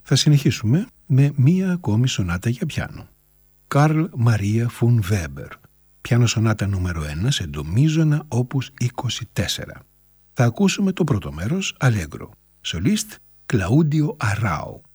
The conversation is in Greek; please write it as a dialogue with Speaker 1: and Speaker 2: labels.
Speaker 1: Θα συνεχίσουμε με μία ακόμη σονάτα για πιάνο. Καρλ Μαρία Φουν Βέμπερ, πιάνο σονάτα νούμερο 1 σε ντο μείζωνα όπους 24. Θα ακούσουμε το πρώτο μέρος, Αλέγκρο. Σολίστ, Κλαούντιο Αράου.